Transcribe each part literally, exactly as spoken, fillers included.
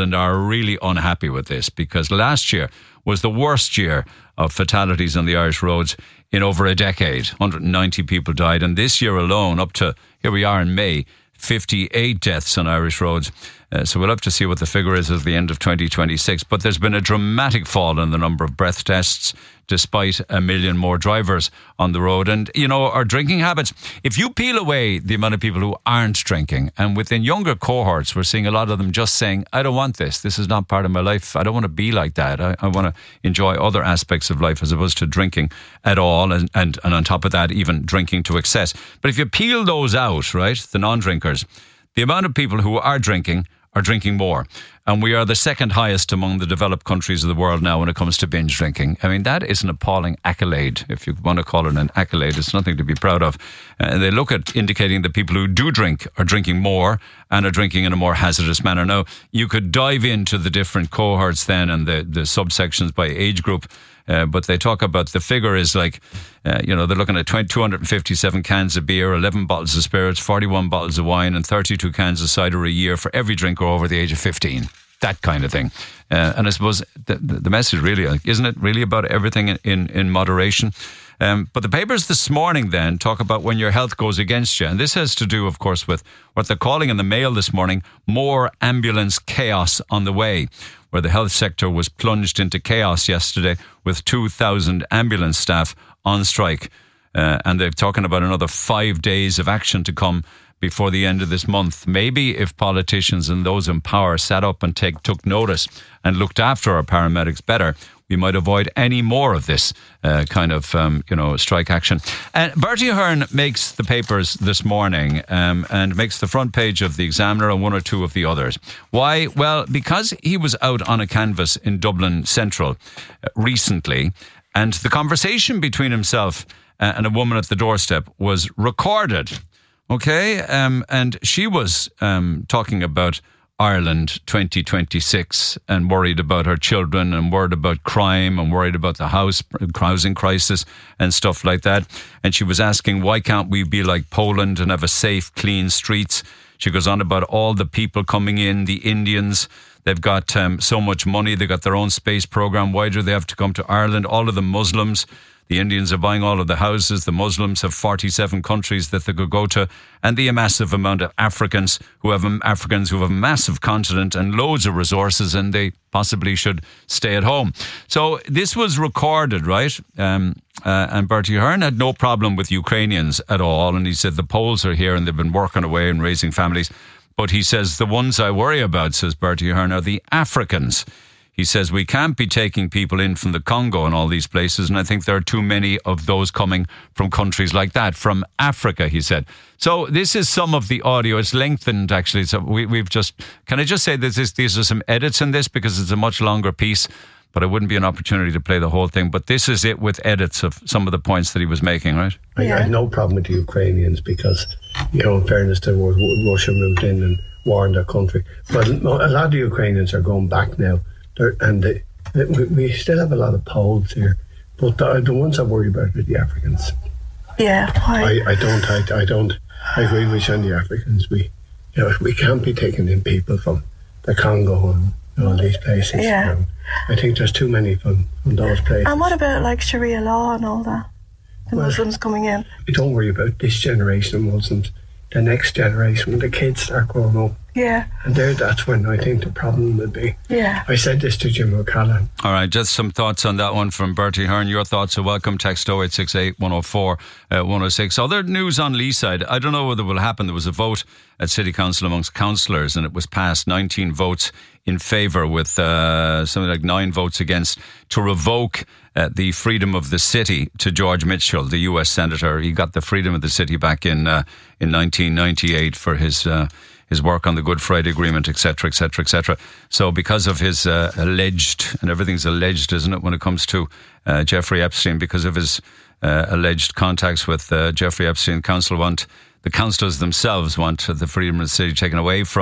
Ireland are really unhappy with this, because last year was the worst year of fatalities on the Irish roads in over a decade. one hundred ninety people died, and this year alone, up to, here we are in May, fifty-eight deaths on Irish roads. Uh, so we'll have to see what the figure is at the end of twenty twenty-six. But there's been a dramatic fall in the number of breath tests, despite a million more drivers on the road. And, you know, our drinking habits, if you peel away the amount of people who aren't drinking, and within younger cohorts, we're seeing a lot of them just saying, I don't want this. This is not part of my life. I don't want to be like that. I, I want to enjoy other aspects of life as opposed to drinking at all. And, and, and on top of that, even drinking to excess. But if you peel those out, right, the non-drinkers, the amount of people who are drinking are drinking more. And we are the second highest among the developed countries of the world now when it comes to binge drinking. I mean, that is an appalling accolade. If you want to call it an accolade, it's nothing to be proud of. And uh, they look at indicating that people who do drink are drinking more and are drinking in a more hazardous manner. Now, you could dive into the different cohorts then and the, the subsections by age group. Uh, but they talk about the figure is like, uh, you know, they're looking at two hundred fifty-seven cans of beer, eleven bottles of spirits, forty-one bottles of wine, and thirty-two cans of cider a year for every drinker over the age of fifteen. That kind of thing. Uh, and I suppose the, the message really, isn't it really about everything in, in, in moderation? Um, but the papers this morning then talk about when your health goes against you. And this has to do, of course, with what they're calling in the Mail this morning, more ambulance chaos on the way, where the health sector was plunged into chaos yesterday with two thousand ambulance staff on strike. Uh, and they're talking about another five days of action to come before the end of this month. Maybe if politicians and those in power sat up and take, took notice and looked after our paramedics better, we might avoid any more of this uh, kind of, um, you know, strike action. And Bertie Ahern makes the papers this morning um, and makes the front page of the Examiner and one or two of the others. Why? Well, because he was out on a canvas in Dublin Central uh, recently, and the conversation between himself uh, and a woman at the doorstep was recorded. Okay? Um, and she was um, talking about Ireland twenty twenty-six and worried about her children and worried about crime and worried about the house housing crisis and stuff like that. And she was asking, why can't we be like Poland and have a safe, clean streets? She goes on about all the people coming in, the Indians. They've got um, so much money. They've got their own space program. Why do they have to come to Ireland? All of the Muslims. The Indians are buying all of the houses. The Muslims have forty-seven countries that they could go to, and the massive amount of Africans who have Africans who have a massive continent and loads of resources, and they possibly should stay at home. So this was recorded, right? Um, uh, and Bertie Ahern had no problem with Ukrainians at all, and he said the Poles are here and they've been working away and raising families. But he says the ones I worry about, says Bertie Ahern, are the Africans. He says we can't be taking people in from the Congo and all these places, and I think there are too many of those coming from countries like that, from Africa, he said. So this is some of the audio. It's lengthened, actually. So we, we've just... Can I just say that this, these are some edits in this, because it's a much longer piece, but it wouldn't be an opportunity to play the whole thing. But this is it with edits of some of the points that he was making, right? I, yeah. I have no problem with the Ukrainians because, you know, in fairness to what Russia moved in and warned their country. But a lot of the Ukrainians are going back now. They're, and they, they, we still have a lot of Poles here, but the, the ones I worry about are the Africans. Yeah, I, I don't, I, I don't, I agree with you on the Africans. We, you know, we can't be taking in people from the Congo and you know, all these places. Yeah. And I think there's too many from, from those places. And what about like Sharia law and all that? The well, Muslims coming in? Don't worry about this generation of Muslims. The next generation, when the kids start growing up. Yeah. And there, that's when I think the problem will be. Yeah. I said this to Jim O'Callaghan. All right, just some thoughts on that one from Bertie Ahern. Your thoughts are welcome. Text oh eight six eight, one oh four, one oh six. Other news on Leeside. I don't know whether it will happen. There was a vote at City Council amongst councillors, and it was passed nineteen votes in favour with uh, something like nine votes against to revoke uh, the freedom of the city to George Mitchell, the U S Senator. He got the freedom of the city back in uh, in nineteen ninety-eight for his... Uh, his work on the Good Friday Agreement, et cetera, et cetera, et cetera. So because of his uh, alleged, and everything's alleged, isn't it, when it comes to uh, Jeffrey Epstein, because of his uh, alleged contacts with uh, Jeffrey Epstein, council want, the councillors themselves want the freedom of the city taken away from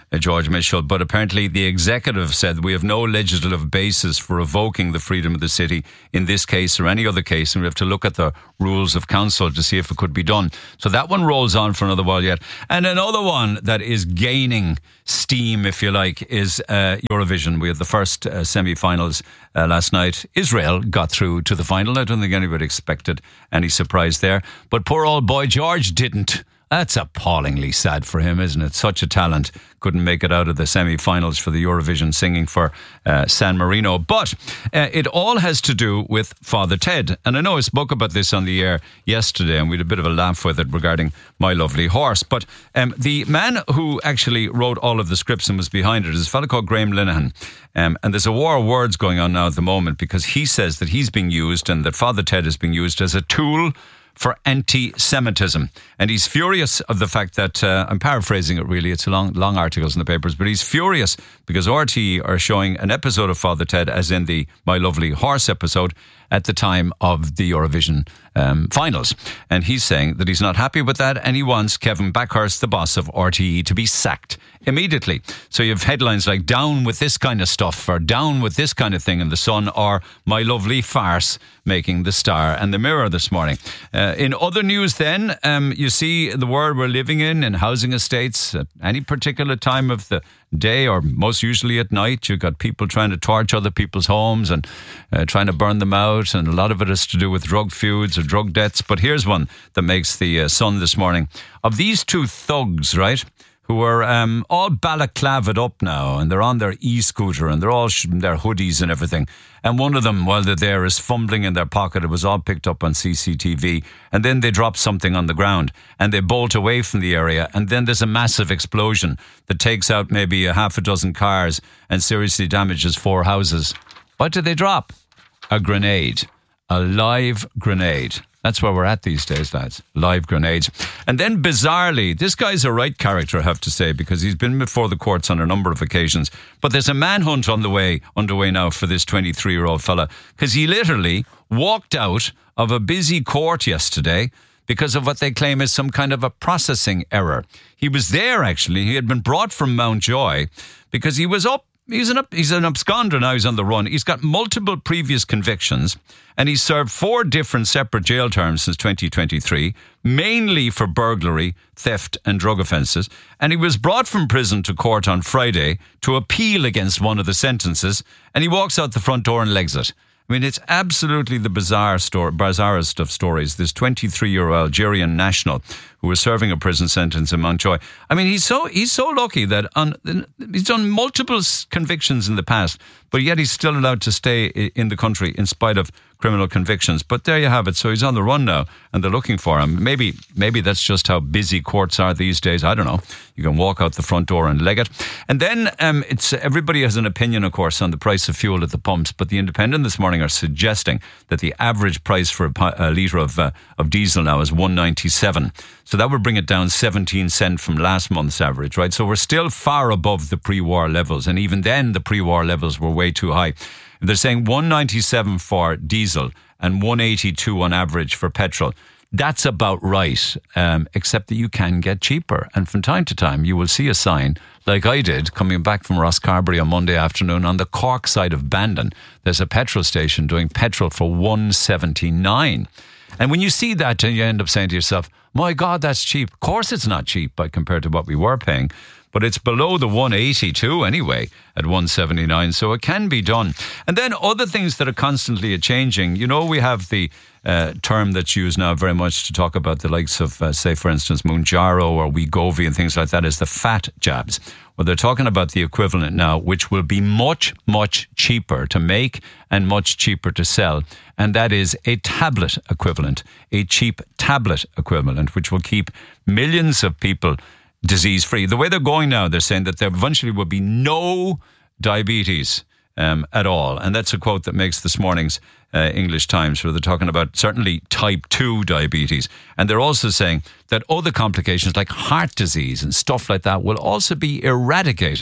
uh, George Mitchell. But apparently the executive said we have no legislative basis for revoking the freedom of the city in this case or any other case, and we have to look at the rules of council to see if it could be done. So that one rolls on for another while yet. And another one that is gaining steam, if you like, is uh, Eurovision. We had the first uh, semi-finals uh, last night. Israel got through to the final. I don't think anybody expected any surprise there. But poor old boy George didn't. That's appallingly sad for him, isn't it? Such a talent. Couldn't make it out of the semi-finals for the Eurovision singing for uh, San Marino. But uh, it all has to do with Father Ted. And I know I spoke about this on the air yesterday and we had a bit of a laugh with it regarding My Lovely Horse. But um, the man who actually wrote all of the scripts and was behind it is a fellow called Graham Linehan. Um, and there's a war of words going on now at the moment because he says that he's being used and that Father Ted is being used as a tool for anti-Semitism. And he's furious of the fact that, uh, I'm paraphrasing it really, it's long long articles in the papers, but he's furious because R T E are showing an episode of Father Ted, as in the My Lovely Horse episode, at the time of the Eurovision um, finals. And he's saying that he's not happy with that and he wants Kevin Backhurst, the boss of R T E, to be sacked immediately. So you have headlines like down with this kind of stuff or down with this kind of thing in the Sun, or My Lovely Farce making the Star and the Mirror this morning. Uh, in other news then, um, you see the world we're living in, in housing estates, at any particular time of the day or most usually at night, you've got people trying to torch other people's homes and uh, trying to burn them out, and a lot of it has to do with drug feuds or drug debts. But here's one that makes the uh, Sun this morning. Of these two thugs, right, who are um, all balaclavad up now, and they're on their e-scooter and they're all sh- their hoodies and everything. And one of them, while they're there, is fumbling in their pocket. It was all picked up on C C T V. And then they drop something on the ground and they bolt away from the area. And then there's a massive explosion that takes out maybe a half a dozen cars and seriously damages four houses. What did they drop? A grenade. A live grenade. That's where we're at these days, lads. Live grenades. And then bizarrely, this guy's a right character, I have to say, because he's been before the courts on a number of occasions. But there's a manhunt on the way, underway now for this twenty-three-year-old fella, because he literally walked out of a busy court yesterday because of what they claim is some kind of a processing error. He was there, actually. He had been brought from Mountjoy because he was up. He's an, he's an absconder now, he's on the run. He's got multiple previous convictions and he's served four different separate jail terms since twenty twenty-three, mainly for burglary, theft and drug offences. And he was brought from prison to court on Friday to appeal against one of the sentences, and he walks out the front door and legs it. I mean, it's absolutely the bizarre story, bizarrest of stories. This twenty-three-year-old Algerian national who was serving a prison sentence in Mountjoy. I mean, he's so he's so lucky that on, he's done multiple convictions in the past, but yet he's still allowed to stay in the country in spite of criminal convictions. But there you have it. So he's on the run now, and they're looking for him. Maybe maybe that's just how busy courts are these days. I don't know. You can walk out the front door and leg it. And then um, it's everybody has an opinion, of course, on the price of fuel at the pumps. But the Independent this morning are suggesting that the average price for a, a litre of uh, of diesel now is one ninety-seven. So that would bring it down seventeen cent from last month's average, right? So we're still far above the pre-war levels. And even then, the pre-war levels were way too high. They're saying one ninety-seven for diesel and one eighty-two on average for petrol. That's about right, um, except that you can get cheaper. And from time to time, you will see a sign, like I did, coming back from Rosscarbery on Monday afternoon on the Cork side of Bandon. There's a petrol station doing petrol for one seventy-nine. And when you see that, you end up saying to yourself, my God, that's cheap. Of course it's not cheap by compared to what we were paying. But it's below the one eighty-two anyway at one seventy-nine, so it can be done. And then other things that are constantly changing. You know, we have the uh, term that's used now very much to talk about the likes of, uh, say, for instance, Mounjaro or Wegovy and things like that, is the fat jabs. Well, they're talking about the equivalent now, which will be much, much cheaper to make and much cheaper to sell. And that is a tablet equivalent, a cheap tablet equivalent, which will keep millions of people disease-free. The way they're going now, they're saying that there eventually will be no diabetes um, at all. And that's a quote that makes this morning's uh, English Times, where they're talking about certainly type two diabetes. And they're also saying that other complications like heart disease and stuff like that will also be eradicated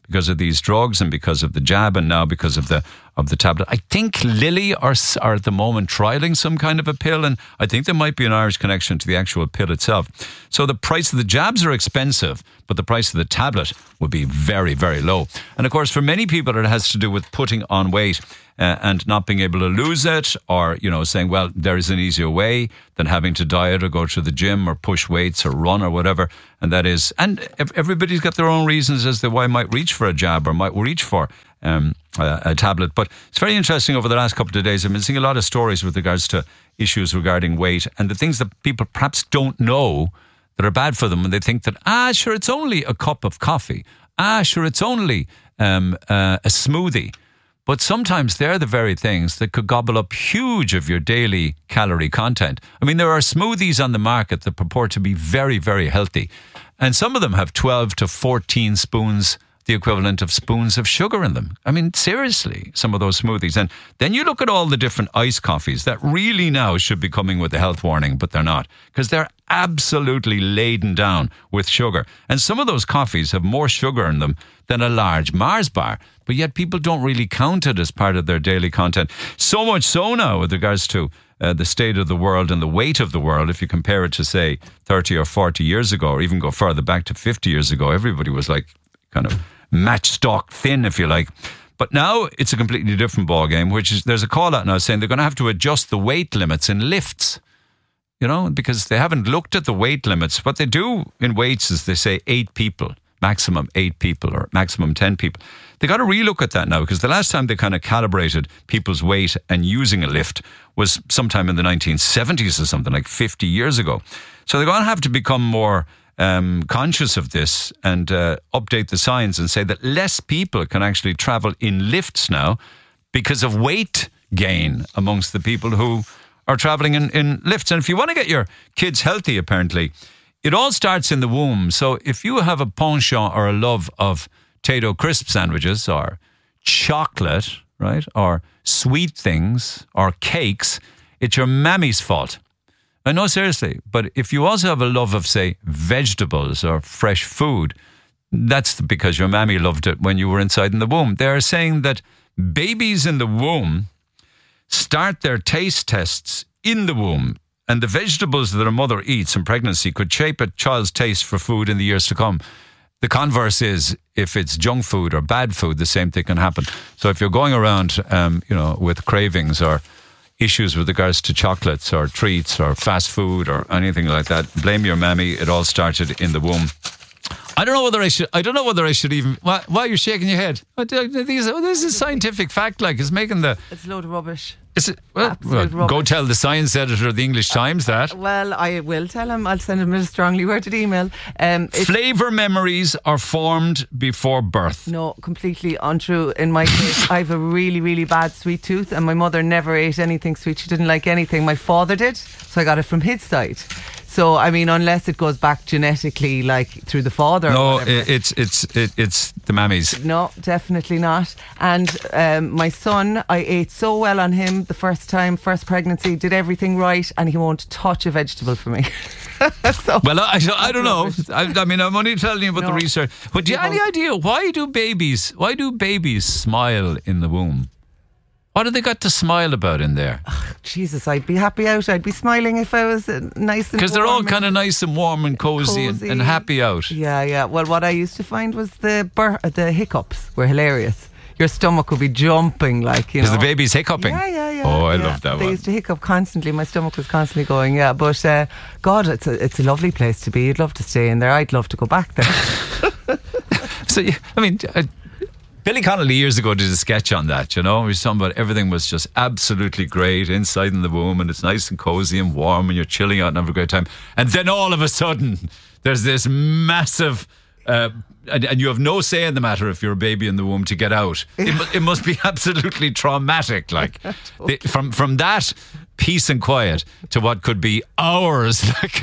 because of these drugs and because of the jab and now because of the of the tablet. I think Lilly are, are at the moment trialling some kind of a pill, and I think there might be an Irish connection to the actual pill itself. So the price of the jabs are expensive, but the price of the tablet would be very, very low. And of course, for many people, it has to do with putting on weight uh, and not being able to lose it, or, you know, saying, well, there is an easier way than having to diet or go to the gym or push weights or run or whatever. And that is, and everybody's got their own reasons as to why might reach for a jab or might reach for um, a, a tablet. But it's very interesting over the last couple of days. I've been seeing a lot of stories with regards to issues regarding weight and the things that people perhaps don't know that are bad for them, and they think that, ah, sure, it's only a cup of coffee. Ah, sure, it's only um, uh, a smoothie. But sometimes they're the very things that could gobble up huge of your daily calorie content. I mean, there are smoothies on the market that purport to be very, very healthy. And some of them have twelve to fourteen spoons, the equivalent of spoons of sugar in them. I mean, seriously, some of those smoothies. And then you look at all the different iced coffees that really now should be coming with a health warning, but they're not, because they're absolutely laden down with sugar. And some of those coffees have more sugar in them than a large Mars bar, but yet people don't really count it as part of their daily content. So much so now with regards to uh, the state of the world and the weight of the world, if you compare it to, say, thirty or forty years ago, or even go further back to fifty years ago, everybody was like kind of matchstock thin, if you like. But now it's a completely different ballgame, which is, there's a call out now saying they're going to have to adjust the weight limits in lifts, you know, because they haven't looked at the weight limits. What they do in weights is they say eight people, maximum eight people or maximum ten people. They got to relook at that now, because the last time they kind of calibrated people's weight and using a lift was sometime in the nineteen seventies or something, like fifty years ago. So they're going to have to become more Um, conscious of this and uh, update the science and say that less people can actually travel in lifts now because of weight gain amongst the people who are traveling in, in lifts. And if you want to get your kids healthy, apparently, it all starts in the womb. So if you have a penchant or a love of Tayto crisp sandwiches or chocolate, right, or sweet things or cakes, it's your mammy's fault. I know, seriously, but if you also have a love of, say, vegetables or fresh food, that's because your mammy loved it when you were inside in the womb. They're saying that babies in the womb start their taste tests in the womb, and the vegetables that a mother eats in pregnancy could shape a child's taste for food in the years to come. The converse is, if it's junk food or bad food, the same thing can happen. So if you're going around, um, you know, with cravings or issues with regards to chocolates or treats or fast food or anything like that, blame your mammy. It all started in the womb. I don't know whether I should. I don't know whether I should even. Why, why are you shaking your head? These, this is scientific fact. Like, it's making the. It's a load of rubbish. Is it? Well, well rubbish. Go tell the science editor of the English Times that. Uh, well, I will tell him. I'll send him a strongly worded email. Um, Flavour memories are formed before birth. No, completely untrue. In my case, I have a really, really bad sweet tooth, and my mother never ate anything sweet. She didn't like anything. My father did, so I got it from his side. So, I mean, unless it goes back genetically, like through the father. No, or whatever. it's it's it, it's the mammies. No, definitely not. And um, my son, I ate so well on him the first time, first pregnancy, did everything right, and he won't touch a vegetable for me. so, well, I, I don't know. I, I mean, I'm only telling you about no. the research. But do you have any idea why do babies? Why do babies smile in the womb? What have they got to smile about in there? Oh, Jesus, I'd be happy out. I'd be smiling if I was uh, nice and Because they're all kind of nice and warm and cozy, cozy. And, and happy out. Yeah, yeah. Well, what I used to find was the bur- the hiccups were hilarious. Your stomach would be jumping, like, you know. Is the baby's hiccuping? Yeah, yeah, yeah. Oh, I yeah. love that they one. used to hiccup constantly. My stomach was constantly going, yeah. But, uh, God, it's a, it's a lovely place to be. You'd love to stay in there. I'd love to go back there. So, I mean... Uh, Billy Connolly years ago did a sketch on that, you know. He was talking about everything was just absolutely great inside in the womb, and it's nice and cozy and warm, and you're chilling out and having a great time. And then all of a sudden, there's this massive, uh, and, and you have no say in the matter if you're a baby in the womb to get out. It, it must be absolutely traumatic. Like, the, from from that peace and quiet to what could be hours like,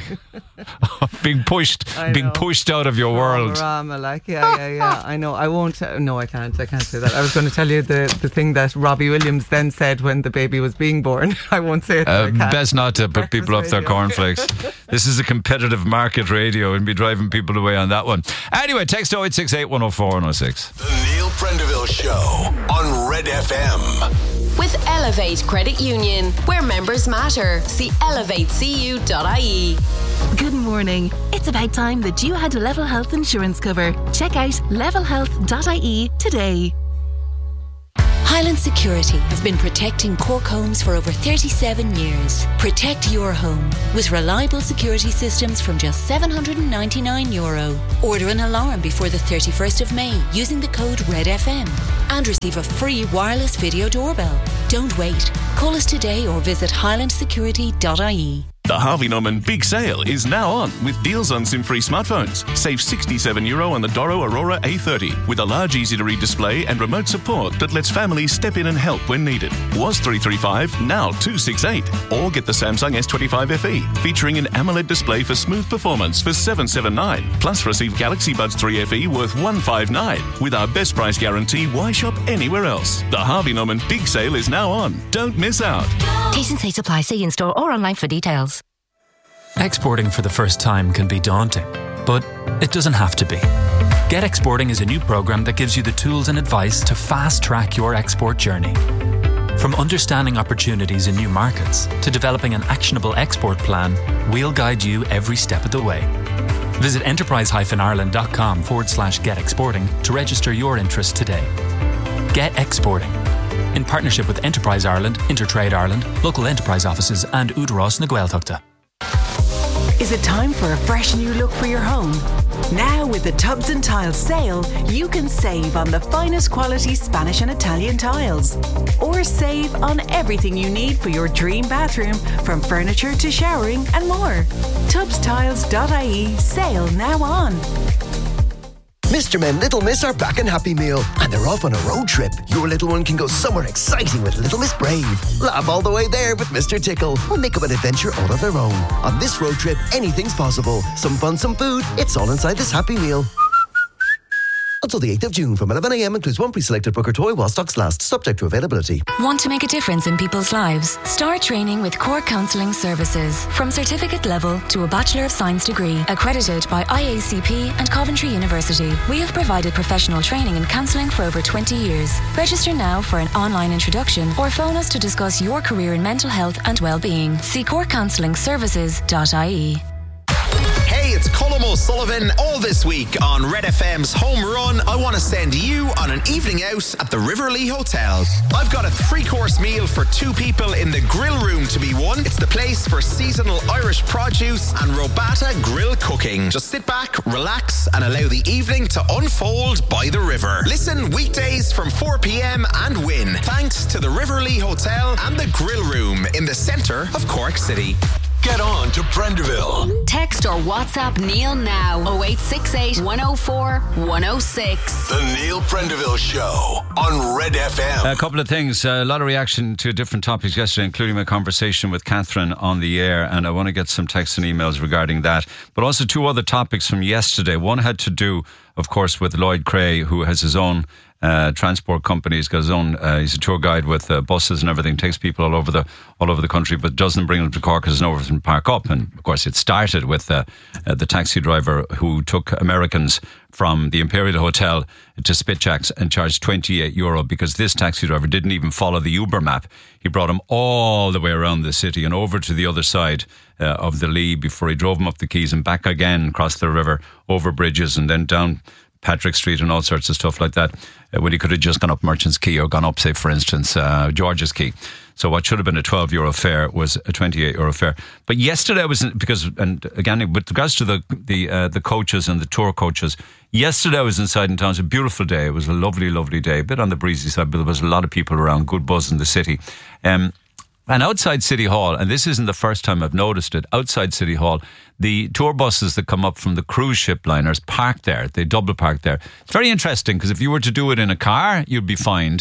of being pushed, being pushed out of your world. Drama, like, yeah, yeah, yeah. I know. I won't. Uh, no, I can't. I can't say that. I was going to tell you the, the thing that Robbie Williams then said when the baby was being born. I won't say it. Uh, best not to put people off their cornflakes. This is a competitive market radio and be driving people away on that one. Anyway, text oh eight six eight, one oh four, one oh six. The Neil Prendeville Show on Red F M. With Elevate Credit Union, where members matter. See elevate c u dot i e. Good morning. It's about time that you had a Level Health insurance cover. Check out level health dot i e today. Highland Security have been protecting Cork homes for over thirty-seven years. Protect your home with reliable security systems from just seven hundred ninety-nine euro. Order an alarm before the thirty-first of May using the code REDFM and receive a free wireless video doorbell. Don't wait. Call us today or visit highland security dot i e. The Harvey Norman Big Sale is now on with deals on SIM-free smartphones. Save sixty-seven euro on the Doro Aurora A thirty with a large easy-to-read display and remote support that lets families step in and help when needed. Was three thirty-five, now two sixty-eight. Or get the Samsung S twenty-five F E featuring an AMOLED display for smooth performance for seven seventy-nine. Plus receive Galaxy Buds three F E worth one fifty-nine. With our best price guarantee, why shop anywhere else? The Harvey Norman Big Sale is now on. Don't miss out. T's and C's apply. See in store or online for details. Exporting for the first time can be daunting, but it doesn't have to be. Get Exporting is a new program that gives you the tools and advice to fast-track your export journey. From understanding opportunities in new markets to developing an actionable export plan, we'll guide you every step of the way. Visit enterprise-ireland.com forward slash get exporting to register your interest today. Get Exporting. In partnership with Enterprise Ireland, Intertrade Ireland, local enterprise offices and Údarás na Gaeltachta. Is it time for a fresh new look for your home? Now with the Tubs and Tiles sale, you can save on the finest quality Spanish and Italian tiles. Or save on everything you need for your dream bathroom, from furniture to showering and more. tubs tiles dot i e sale now on. Mister Men, Little Miss are back in Happy Meal and they're off on a road trip. Your little one can go somewhere exciting with Little Miss Brave. Laugh all the way there with Mister Tickle or make up an adventure all of their own. On this road trip, anything's possible. Some fun, some food. It's all inside this Happy Meal. Until the eighth of June from eleven a m includes one pre-selected Booker toy while stocks last, subject to availability. Want to make a difference in people's lives? Start training with Cork Counselling Services. From certificate level to a Bachelor of Science degree, accredited by I A C P and Coventry University. We have provided professional training in counselling for over twenty years. Register now for an online introduction or phone us to discuss your career in mental health and well-being. See cork counselling services dot i e. Hey, it's Colm O'Sullivan. All this week on Red F M's Home Run, I want to send you on an evening out at the Riverlea Hotel. I've got a three-course meal for two people in the grill room to be won. It's the place for seasonal Irish produce and Robata grill cooking. Just sit back, relax, and allow the evening to unfold by the river. Listen weekdays from four p m and win, thanks to the Riverlea Hotel and the grill room in the centre of Cork City. Get on to Prendeville. Text or WhatsApp Neil now. oh eight six eight, one oh four, one oh six. The Neil Prendeville Show on Red F M. A couple of things. A lot of reaction to different topics yesterday, including my conversation with Catherine on the air, and I want to get some texts and emails regarding that. But also two other topics from yesterday. One had to do, of course, with Lloyd Cray, who has his own Uh, transport company. He's got his own. Uh, he's a tour guide with uh, buses and everything. Takes people all over the all over the country, but doesn't bring them to Cork because there's nowhere to park up. And of course, it started with uh, uh, the taxi driver who took Americans from the Imperial Hotel to Spitjacks and charged twenty-eight euro because this taxi driver didn't even follow the Uber map. He brought him all the way around the city and over to the other side uh, of the Lee before he drove him up the quays and back again across the river, over bridges and then down Patrick Street and all sorts of stuff like that, uh, when he could have just gone up Merchant's Quay or gone up, say, for instance, uh, George's Quay. So what should have been a twelve euro fare was a twenty-eight euro fare. But yesterday I was, in, because, and again, with regards to the the uh, the coaches and the tour coaches, yesterday I was inside in town. It was a beautiful day. It was a lovely, lovely day. A bit on the breezy side, but there was a lot of people around, good buzz in the city. Um, And outside City Hall, and this isn't the first time I've noticed it, outside City Hall, the tour buses that come up from the cruise ship liners park there. They double park there. It's very interesting because if you were to do it in a car, you'd be fined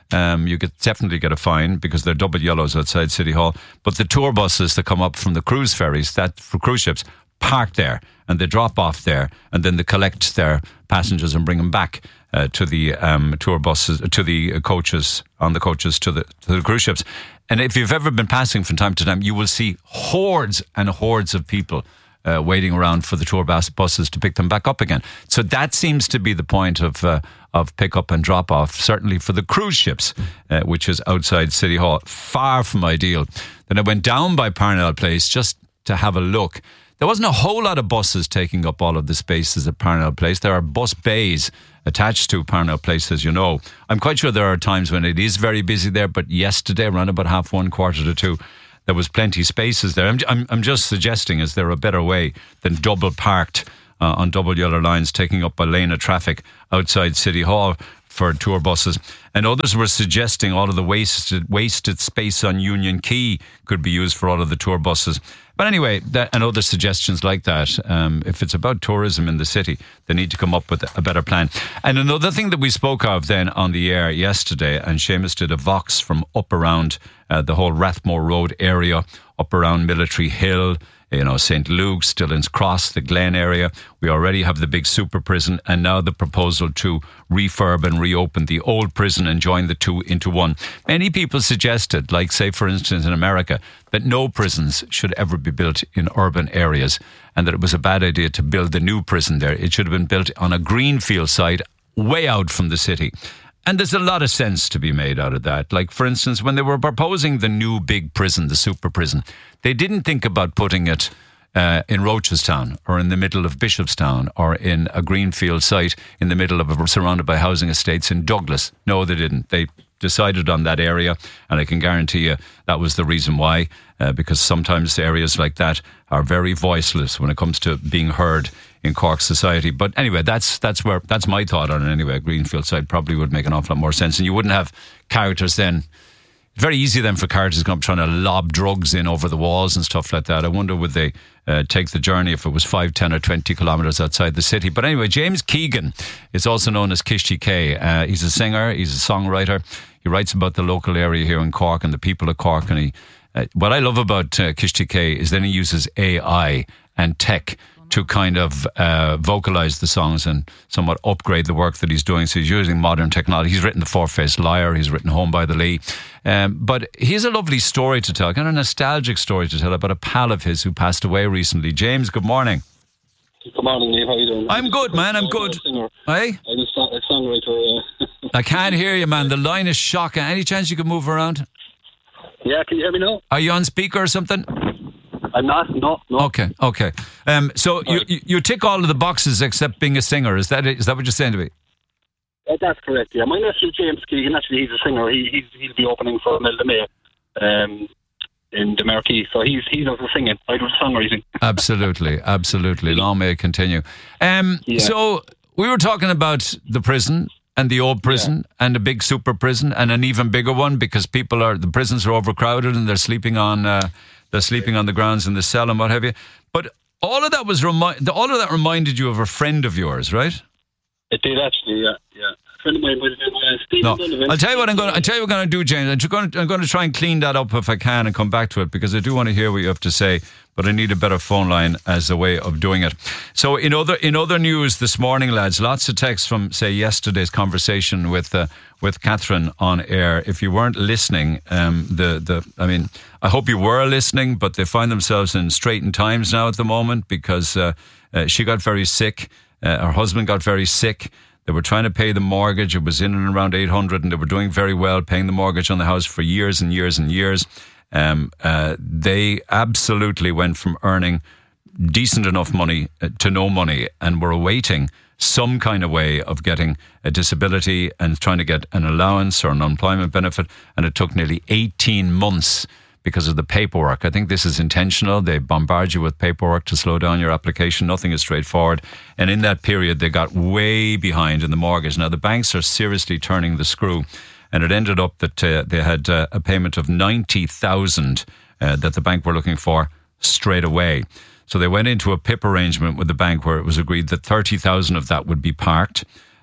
Um, you could definitely get a fine because they're double yellows outside City Hall. But the tour buses that come up from the cruise ferries, that for cruise ships, park there and they drop off there, and then they collect their passengers and bring them back uh, to the um, tour buses, to the coaches, on the coaches to the to the cruise ships. And if you've ever been passing from time to time, you will see hordes and hordes of people uh, waiting around for the tour bus buses to pick them back up again. So that seems to be the point of uh, of pick up and drop off, certainly for the cruise ships, uh, which is outside City Hall. Far from ideal. Then I went down by Parnell Place just to have a look. There wasn't a whole lot of buses taking up all of the spaces at Parnell Place. There are bus bays attached to Parnell Place, as you know. I'm quite sure there are times when it is very busy there, but yesterday, around about half one, quarter to two, there was plenty spaces there. I'm, I'm, I'm just suggesting, is there a better way than double parked uh, on double yellow lines, taking up a lane of traffic outside City Hall for tour buses? And others were suggesting all of the wasted wasted space on Union Quay could be used for all of the tour buses. But anyway, that, and other suggestions like that, um, if it's about tourism in the city, they need to come up with a better plan. And another thing that we spoke of then on the air yesterday, and Seamus did a Vox from up around uh, the whole Rathmore Road area, up around Military Hill, you know, Saint Luke's, Dillon's Cross, the Glen area. We already have the big super prison, and now the proposal to refurb and reopen the old prison and join the two into one. Many people suggested, like say for instance in America, that no prisons should ever be built in urban areas, and that it was a bad idea to build the new prison there. It should have been built on a greenfield site way out from the city. And there's a lot of sense to be made out of that. Like, for instance, when they were proposing the new big prison, the super prison, they didn't think about putting it uh, in Rochestown or in the middle of Bishopstown or in a greenfield site in the middle of a, surrounded by housing estates in Douglas. No, they didn't. They decided on that area, and I can guarantee you that was the reason why, uh, because sometimes areas like that are very voiceless when it comes to being heard in Cork society. But anyway, that's that's where that's my thought on it anyway. A greenfield site probably would make an awful lot more sense, and you wouldn't have characters then. Very easy then for characters going up trying to lob drugs in over the walls and stuff like that. I wonder would they uh, take the journey if it was five, ten or twenty kilometres outside the city. But anyway, James Keegan is also known as Kishti K. Uh, he's a singer, he's a songwriter. He writes about the local area here in Cork and the people of Cork. And he, uh, what I love about uh, Kishti K is then he uses A I and tech to kind of uh, vocalise the songs and somewhat upgrade the work that he's doing. So he's using modern technology. He's written The Four-Faced Liar. He's written Home by the Lee. Um, but he has a lovely story to tell, kind of a nostalgic story to tell about a pal of his who passed away recently. James, good morning. Good morning, Dave. How are you doing? I'm good, man. I'm good. Hey? I'm a songwriter. Uh. I can't hear you, man. The line is shocking. Any chance you can move around? Yeah, can you hear me now? Are you on speaker or something? I'm not, no, no. Okay, okay. Um, so you, you you tick all of the boxes except being a singer. Is that it? Is that what you're saying to me? Uh, that's correct, yeah. My nephew, James Keegan, actually, he's a singer. He, he's, he'll be opening for Imelda May um, in the Marquee. So he's he does the singing. I do the songwriting. Absolutely, absolutely. Long may it continue. Um, yeah. So we were talking about the prison and the old prison yeah. and a big super prison and an even bigger one because people are, the prisons are overcrowded and they're sleeping on... Uh, They're sleeping on the grounds in the cell and what have you. But all of that was remi- all of that reminded you of a friend of yours, right? It did actually, yeah, yeah. A friend of mine was uh, Stephen no. Donovan. I'll tell you what I'm going. I'll tell you what I'm going to do, James. I'm going to, I'm going to try and clean that up if I can and come back to it because I do want to hear what you have to say. But I need a better phone line as a way of doing it. So in other in other news this morning, lads, lots of texts from say yesterday's conversation with uh, with Catherine on air. If you weren't listening, um, the the I mean, I hope you were listening, but they find themselves in straitened times now at the moment because uh, uh, she got very sick. Uh, her husband got very sick. They were trying to pay the mortgage. It was in and around eight hundred, and they were doing very well, paying the mortgage on the house for years and years and years. Um, uh, they absolutely went from earning decent enough money to no money and were awaiting some kind of way of getting a disability and trying to get an allowance or an unemployment benefit. And it took nearly eighteen months because of the paperwork. I think this is intentional. They bombard you with paperwork to slow down your application. Nothing is straightforward. And in that period, they got way behind in the mortgage. Now, the banks are seriously turning the screw. And it ended up that uh, they had uh, a payment of ninety thousand uh, that the bank were looking for straight away. So they went into a P I P arrangement with the bank where it was agreed that thirty thousand of that would be parked.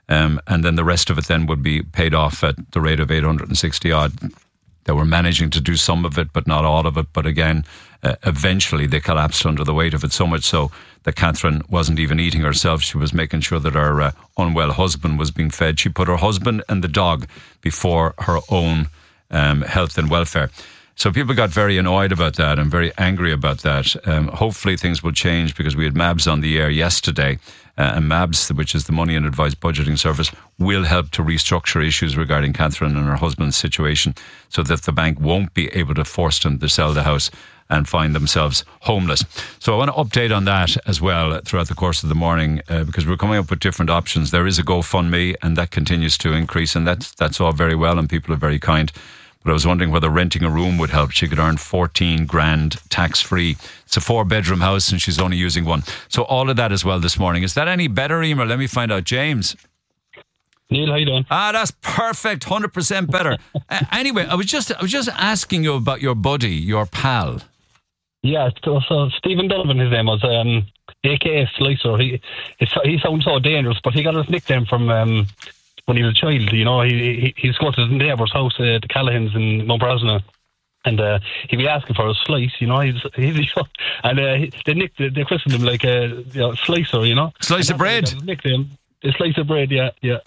Um, and then the rest of it then would be paid off at the rate of eight hundred sixty odd. They were managing to do some of it, but not all of it. But again, uh, eventually they collapsed under the weight of it, so much so that Catherine wasn't even eating herself. She was making sure that her uh, unwell husband was being fed. She put her husband and the dog before her own um, health and welfare. So people got very annoyed about that and very angry about that. Um, hopefully things will change, because we had MABS on the air yesterday, uh, and MABS, which is the Money and Advice Budgeting Service, will help to restructure issues regarding Catherine and her husband's situation, so that the bank won't be able to force them to sell the house and find themselves homeless. So I want to update on that as well throughout the course of the morning, uh, because we're coming up with different options. There is a GoFundMe, and that continues to increase, and that's, that's all very well, and people are very kind. But I was wondering whether renting a room would help. She could earn fourteen grand tax-free. It's a four-bedroom house and she's only using one. So all of that as well this morning. Is that any better, Emer? Let me find out. James. Neil, how you doing? Ah, that's perfect. one hundred percent better. uh, anyway, I was just I was just asking you about your buddy, your pal. Yeah, so, so Stephen Donovan, his name was, um, A K A Slicer. He, he sounds so dangerous, but he got his nickname from... Um, when he was a child, you know, he, he he's go to his neighbour's house, uh, the Callahans in Mount Brosna, and uh, he'd be asking for a slice, you know, he's, he's and uh, he, they nicked, they christened him like a you know, slicer, you know, slice of bread. Nickname, a slice of bread, yeah, yeah.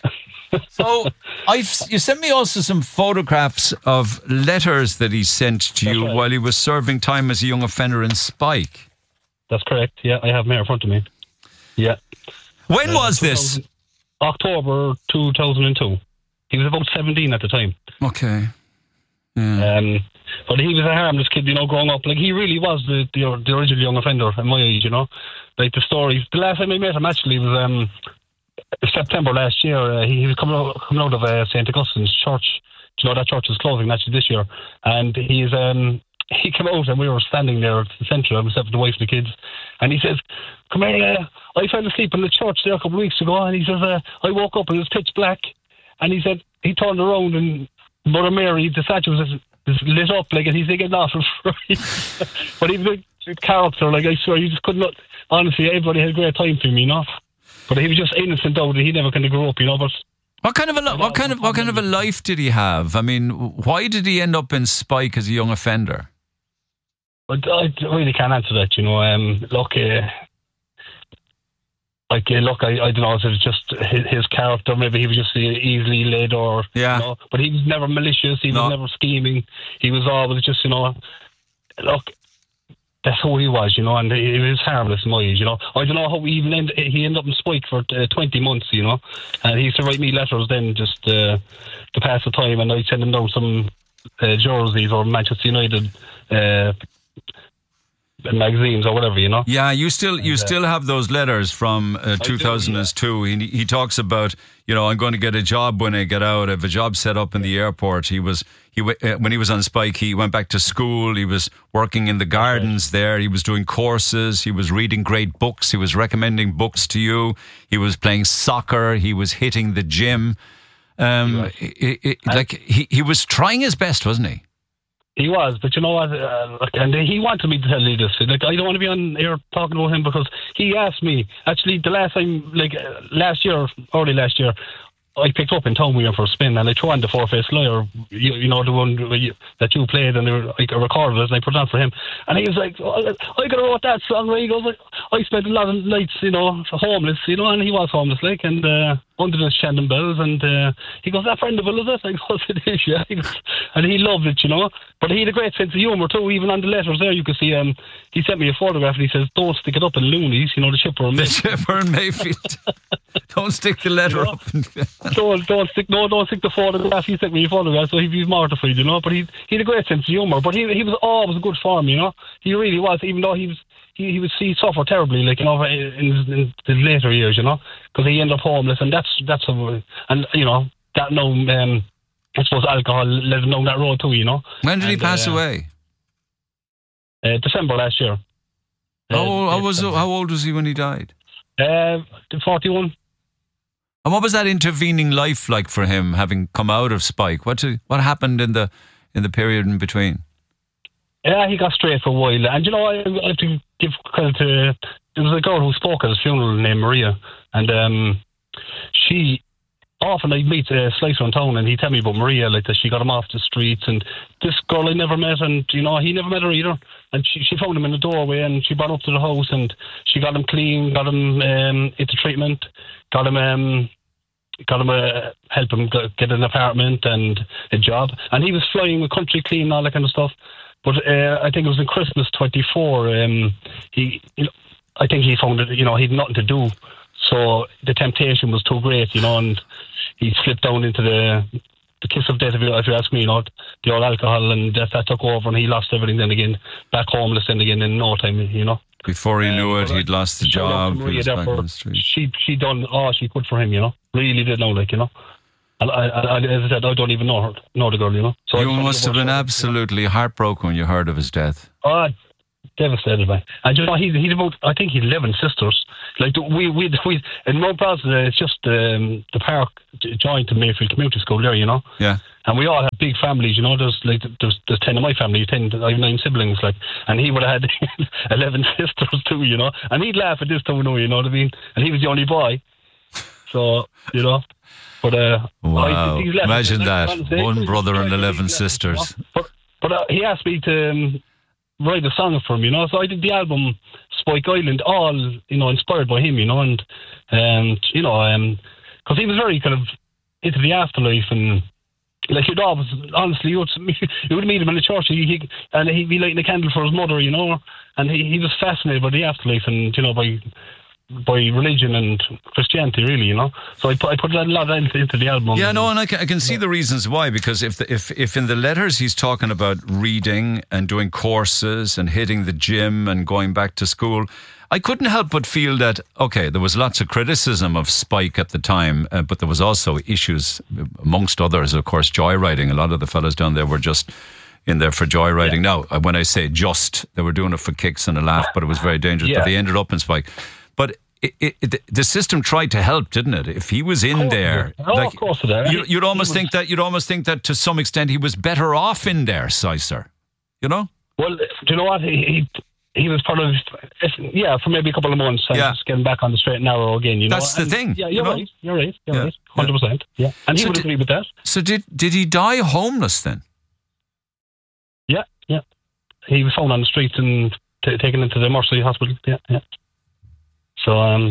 So I've you sent me also some photographs of letters that he sent to That's you right. while he was serving time as a young offender in Spike. That's correct. Yeah, I have them here in front of me. Yeah. When uh, was this? October two thousand two. He was about seventeen at the time. Okay. Yeah. Um, but he was a harmless kid, you know, growing up. Like, he really was the, the, the original young offender at my age, you know. Like, the stories. The last time I met him, actually, was um, September last year. Uh, he, he was coming out, coming out of uh, Saint Augustine's church. You know, that church is closing, actually, this year. And he's... Um, he came out and we were standing there at the centre, myself and the wife and the kids, and he says, come here, uh, I fell asleep in the church there a couple of weeks ago, and he says, uh, I woke up and it was pitch black, and he said, he turned around and Mother Mary, the statue was, was lit up, like, and he's thinking, off for free. But he was a character, like, I swear, you just couldn't, honestly, everybody had a great time for him, you know, but he was just innocent out, he never kind of grew up, you know, but... What kind of a what kind of what kind of a life did he have? I mean, why did he end up in Spike as a young offender? But I really can't answer that, you know. Um, look, uh, like, uh, look, I, I don't know if it was just his, his character. Maybe he was just uh, easily led, or yeah. You know, but he was never malicious. He no. was never scheming. He was always just, you know, look, that's who he was, you know, and he, he was harmless in my age, you know. I don't know how he even ended. He ended up in Spike for uh, twenty months, you know, and he used to write me letters then just uh, to pass the time, and I'd send him down some uh, jerseys or Manchester United. Uh, magazines or whatever, you know. Yeah, you still you and, uh, still have those letters from uh, two thousand two. Do, yeah. He he talks about, you know, I'm going to get a job when I get out. I have a job set up in the airport. He was he uh, when he was on Spike, he went back to school. He was working in the gardens okay. there. He was doing courses. He was reading great books. He was recommending books to you. He was playing soccer. He was hitting the gym. Um, right. it, it, like he he was trying his best, wasn't he? He was, but you know what? Uh, and he wanted me to tell you this. Like, I don't want to be on air talking about him because he asked me. Actually, the last time, like uh, last year, early last year, I picked up in town we went for a spin, and I threw on the Four-Faced Liar, you, you know, the one that you played, and they were, like, I recorded it, and I put it on for him. And he was like, oh, I could have wrote that song, right? He goes, like, I spent a lot of nights, you know, homeless, you know, and he was homeless, like, and uh, under the Shandon Bells, and uh, he goes, that friend of it, is it? I goes, it is, yeah. He goes, and he loved it, you know. But he had a great sense of humour, too. Even on the letters there, you could see, um, he sent me a photograph, and he says, don't stick it up in Loonies, you know, the shipper in Mayfield. The shipper in Mayfield. Don't stick the letter you know? up. In don't, don't stick, no, don't stick the photograph. He sent me a photograph, so he'd be mortified, you know. But he, he had a great sense of humour. But he, he was always a good form, you know. He really was, even though he was, he, he was, he suffered terribly, like, you know, in, in, in the later years, you know, because he ended up homeless, and that's, that's, a, and, you know, that no, um, I suppose alcohol led him down that road too, you know. When did and, he pass uh, away? Uh, December last year. How, uh, how, was, how old was he when he died? Uh, forty-one. And what was that intervening life like for him, having come out of Spike? What to, what happened in the in the period in between? Yeah, he got straight for a while. And, you know, I, I have to give credit to... There was a girl who spoke at his funeral named Maria. And um, she... often I'd meet uh, Slicer in town, and he'd tell me about Maria, like that she got him off the streets, and this girl I never met, and you know he never met her either. And she she found him in the doorway, and she brought him up to the house, and she got him clean, got him um, into treatment, got him um, got him uh, help him get an apartment and a job, and he was flying with Country Clean and all that kind of stuff. But uh, I think it was in Christmas twenty-four. Um, he, you know, I think he found it. You know, he had nothing to do. So the temptation was too great, you know, and he slipped down into the the kiss of death, if you, if you ask me, you know, the old alcohol, and that, that took over, and he lost everything then again, back homeless then again in no time, you know. Before he knew um, it, he'd lost the job, he was back on the street. She, she done all she could for him, you know, really did know, like, you know. And I, I, as I said, I don't even know her, know the girl, you know. So you must have been absolutely heartbroken when you heard of his death. Oh, devastated, man. And you know, he's he's about, I think he's eleven sisters. Like we we we in Mount Boston, it's just um, the park joined to Mayfield Community School there, you know. Yeah. And we all have big families, you know. There's like there's there's ten of my family, ten I have nine siblings, like, and he would have had eleven sisters too, you know. And he'd laugh at this too, you know what I mean? And he was the only boy, so you know. But uh, wow, I, he's left, imagine like, that, one brother and eleven sisters. You know? But but uh, he asked me to um, write a song for him, you know. So I did the album Spike Island, all you know, inspired by him, you know, and and you know, um, because he was very kind of into the afterlife, and like you'd always, honestly, you would you would meet him in the church, he, he, and he'd be lighting a candle for his mother, you know, and he he was fascinated by the afterlife, and you know, by. by religion and Christianity, really, you know. So I put, I put a lot into, into the album. Yeah, no, and I can, I can see the reasons why, because if the, if if in the letters he's talking about reading and doing courses and hitting the gym and going back to school, I couldn't help but feel that, okay, there was lots of criticism of Spike at the time, uh, but there was also issues, amongst others, of course, joyriding. A lot of the fellas down there were just in there for joyriding. Yeah. Now, when I say just, they were doing it for kicks and a laugh, but it was very dangerous. Yeah. But they ended up in Spike. But it, it, it, the system tried to help, didn't it? If he was in there, oh, like, of course it did. You, you'd almost think that you'd almost think that to some extent he was better off in there, Sicer. You know? Well, do you know what? He he, he was part of, yeah, for maybe a couple of months, and yeah. just getting back on the straight and narrow again. You know, that's the and, thing. Yeah, you're you know? right. You're right. You're yeah. right. Hundred yeah. percent. Yeah, and he so would did, agree with that. So did did he die homeless then? Yeah, yeah. He was found on the streets and t- taken into the Mercy Hospital. Yeah, yeah. So um,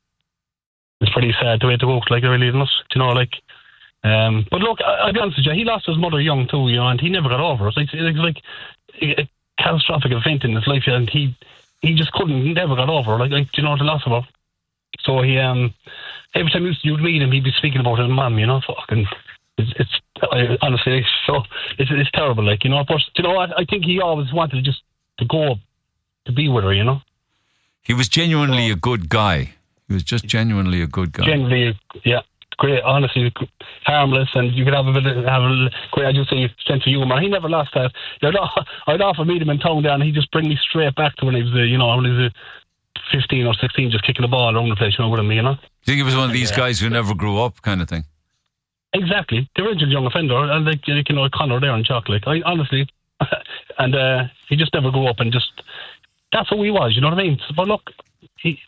it's pretty sad the way to go, like, really, isn't it? You know, like, um, but look, I, I'll be honest with you, he lost his mother young too, you know, and he never got over it. It's, it's like a catastrophic event in his life, and he he just couldn't, never got over it. Like, like, you know, the loss of her. So he, um, every time you'd meet him, he'd be speaking about his mum, you know, fucking, it's, it's I, honestly, it's so, it's, it's terrible, like, you know, but, you know, I, I think he always wanted just to go, to be with her, you know. He was genuinely a good guy. He was just genuinely a good guy. Genuinely, yeah, great. Honestly, harmless, and you could have a bit of, have a great, I just say, sense of humour. He never lost that. I'd, I'd often meet him in town there, and he'd just bring me straight back to when he was, uh, you know, when he was uh, fifteen or sixteen, just kicking the ball around the place, you know, with him, you know. Do you think he was one of these yeah. guys who never grew up, kind of thing? Exactly, the original young offender, and like, you know, Connor there and Chuck, like, I honestly, and uh, he just never grew up, and just. That's who he was, you know what I mean? But look, he,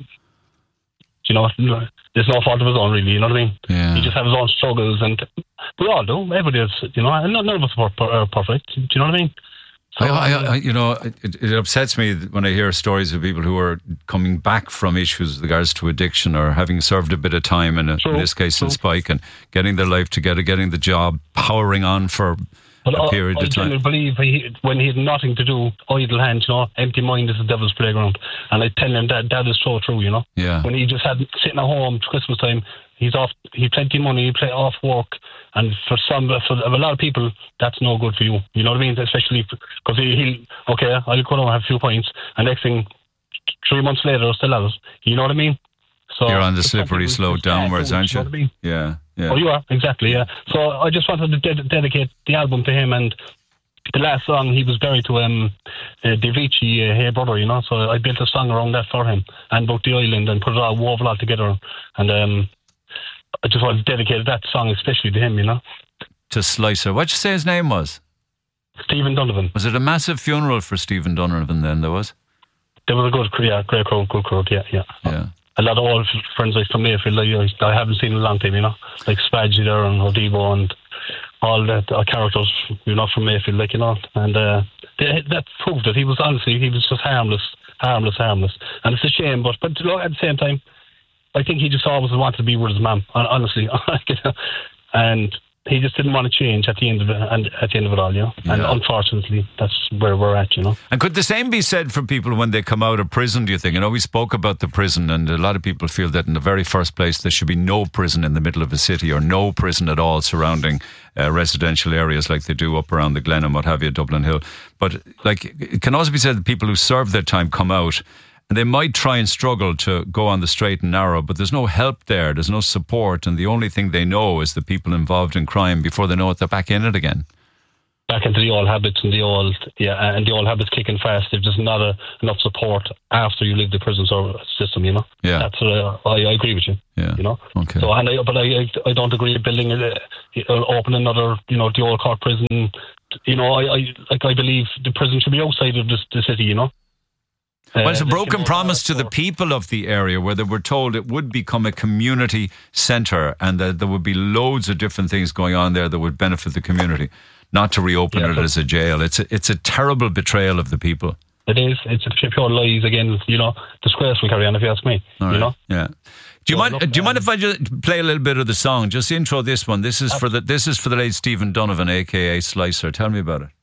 you know, there's no fault of his own, really, you know what I mean? Yeah. He just has his own struggles, and we all do. Everybody is, you know, and none of us are perfect, do you know what I mean? So, I, I, I, you know, it, it upsets me when I hear stories of people who are coming back from issues with regards to addiction, or having served a bit of time, in, a, true, in this case true. in Spike, and getting their life together, getting the job, powering on for but a I, period I of time. I believe he, when he had nothing to do, idle hands, you know, empty mind is the devil's playground. And I tell him that that is so true, you know. Yeah. When he just had sitting at home Christmas time, he's off, he had plenty of money, he play off work, and for some, for a lot of people, that's no good for you. You know what I mean? Especially because he, he, okay, I'll go down and have a few points, and next thing, three months later, I'm still at it. You know what I mean? So you're on the slippery slope downwards, aren't you? you know what I mean? Yeah, yeah. Oh, you are, exactly, yeah. So I just wanted to ded- dedicate the album to him, and the last song he was buried to um, uh, Davici, uh, Hey Brother, you know, so I built a song around that for him, and about the island, and put it all, wove it all together, and um, I just wanted to dedicate that song especially to him, you know. To Slicer. What'd you say his name was? Stephen Donovan. Was it a massive funeral for Stephen Donovan then, there was? There was a good, yeah, great crowd, good crowd, yeah, yeah. Yeah. a lot of old friends like from Mayfield, like, I haven't seen in a long time, you know, like Spadgy there and Odibo and all that uh, characters, you know, from Mayfield, like, you know, and uh, they, that proved that he was honestly, he was just harmless, harmless, harmless, and it's a shame, but but you know, at the same time, I think he just always wanted to be with his mum, honestly, and he just didn't want to change at the end of it, and at the end of it all, you know. Yeah. And unfortunately, that's where we're at, you know. And could the same be said for people when they come out of prison, do you think? You know, we spoke about the prison, and a lot of people feel that in the very first place there should be no prison in the middle of a city, or no prison at all surrounding uh, residential areas like they do up around the Glen and what have you, Dublin Hill. But like, it can also be said that people who serve their time come out, and they might try and struggle to go on the straight and narrow, but there's no help there, there's no support, and the only thing they know is the people involved in crime before they know it, they're back in it again. Back into the old habits and the old, yeah, and the old habits kicking fast if there's not a, enough support after you leave the prison system, you know. Yeah. That's what I, I, I agree with you. Yeah. You know. Okay. So, and I, but I, I don't agree with building, uh, open another, you know, the old Cork prison. You know, I, I, like I believe the prison should be outside of this, the city, you know. Well, it's a broken promise to the people of the area where they were told it would become a community centre and that there would be loads of different things going on there that would benefit the community, not to reopen yeah, it as a jail. It's a, it's a terrible betrayal of the people. It is. It's a pure lies again, you know, disgraceful, Carry on, if you ask me. All right. You know? Yeah. Do you so, mind? look, do you mind if I just play a little bit of the song? Just intro this one. This is for the this is for the late Stephen Donovan, aka Slicer. Tell me about it.